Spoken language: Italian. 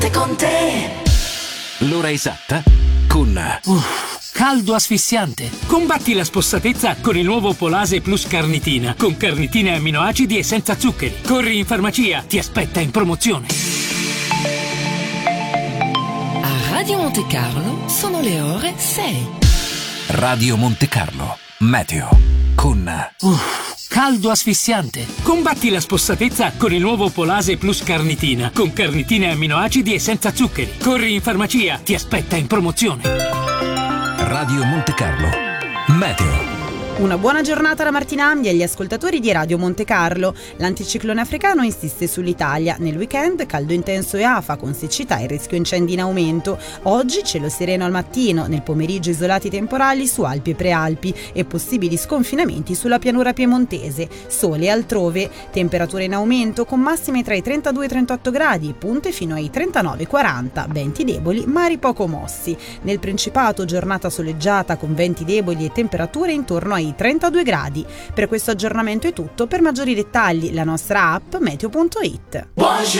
con te. L'ora esatta con caldo asfissiante. Combatti la spossatezza con il nuovo Polase Plus Carnitina, con carnitine e amminoacidi e senza zuccheri. Corri in farmacia, ti aspetta in promozione. A Radio Monte Carlo sono le ore 6. Radio Monte Carlo Meteo con caldo asfissiante. Combatti la spossatezza con il nuovo Polase Plus Carnitina, con carnitine e amminoacidi e senza zuccheri. Corri in farmacia, ti aspetta in promozione. Radio Monte Carlo Meteo. Una buona giornata da Martina Ambi e agli ascoltatori di Radio Monte Carlo. L'anticiclone africano insiste sull'Italia. Nel weekend caldo intenso e afa con siccità e rischio incendi in aumento. Oggi cielo sereno al mattino, nel pomeriggio isolati temporali su Alpi e Prealpi e possibili sconfinamenti sulla pianura piemontese. Sole altrove, temperature in aumento con massime tra i 32 e i 38 gradi, punte fino ai 39-40, venti deboli, mari poco mossi. Nel Principato giornata soleggiata con venti deboli e temperature intorno ai 32 gradi. Per questo aggiornamento è tutto. Per maggiori dettagli la nostra app meteo.it.